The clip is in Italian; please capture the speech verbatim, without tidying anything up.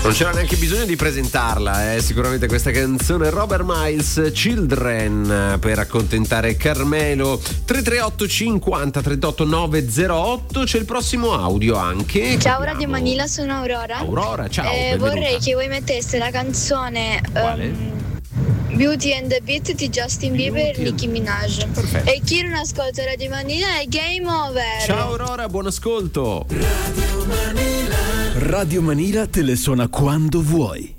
Non c'era neanche bisogno di presentarla, eh? Sicuramente questa canzone Robert Miles, Children, per accontentare Carmelo. Tre tre otto cinquanta trentotto nove zero otto. C'è il prossimo audio anche. Ciao Radio Manila, sono Aurora. Aurora, ciao. Eh, vorrei che voi metteste la canzone um, Beauty and the Beat di Justin Bieber e Nicki Minaj. Perfetto. E chi non ascolta Radio Manila è game over. Ciao Aurora, buon ascolto. Radio Manila. Radio Manila te le suona quando vuoi.